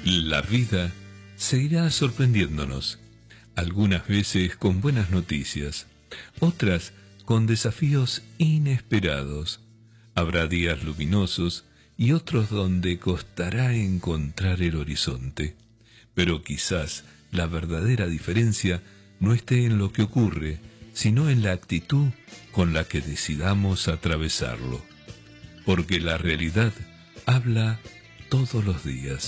La vida seguirá sorprendiéndonos, algunas veces con buenas noticias, otras con desafíos inesperados. Habrá días luminosos y otros donde costará encontrar el horizonte. Pero quizás la verdadera diferencia no esté en lo que ocurre, sino en la actitud con la que decidamos atravesarlo. Porque la realidad habla todos los días.